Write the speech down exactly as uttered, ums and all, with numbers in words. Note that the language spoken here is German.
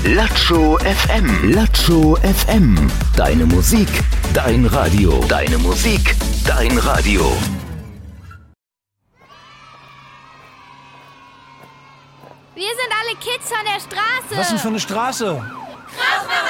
Latscho F M. Latscho F M. Deine Musik, dein Radio. Deine Musik, dein Radio. Wir sind alle Kids von der Straße. Was denn für eine Straße? Krasmacher